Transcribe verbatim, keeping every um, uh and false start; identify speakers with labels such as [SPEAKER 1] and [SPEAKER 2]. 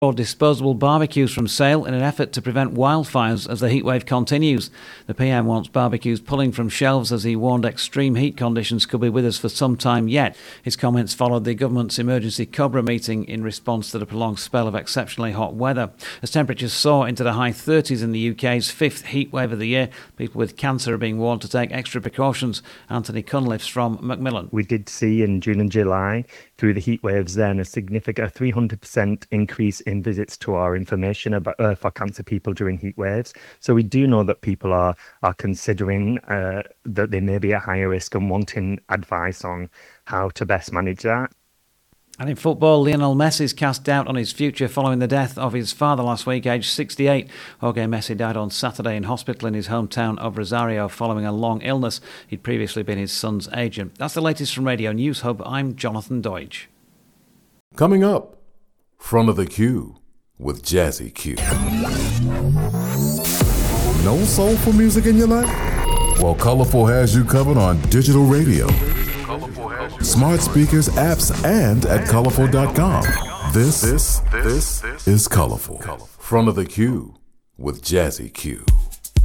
[SPEAKER 1] Or disposable barbecues from sale in an effort to prevent wildfires as the heatwave continues. The P M wants barbecues pulling from shelves as he warned extreme heat conditions could be with us for some time yet. His comments followed the government's emergency COBRA meeting in response to the prolonged spell of exceptionally hot weather. As temperatures soar into the high thirties in the U K's fifth heatwave of the year, people with cancer are being warned to take extra precautions. Anthony Cunliffe from Macmillan.
[SPEAKER 2] We did see in June and July, through the heatwaves then, a significant three hundred percent increase in in visits to our information about uh, for cancer people during heat waves. So we do know that people are are considering uh, that they may be at higher risk and wanting advice on how to best manage that.
[SPEAKER 1] And in football, Lionel Messi's cast doubt on his future following the death of his father last week, aged sixty-eight. Jorge Messi died on Saturday in hospital in his hometown of Rosario following a long illness. He'd previously been his son's agent. That's the latest from Radio News Hub. I'm Jonathan Deutsch.
[SPEAKER 3] Coming up, Front of the Queue with Jazzy Q. No soulful music in your life? Well, Colorful has you covered on digital radio, smart speakers, apps, and at colorful dot com. This, this, this is Colorful. Front of the Queue with Jazzy Q.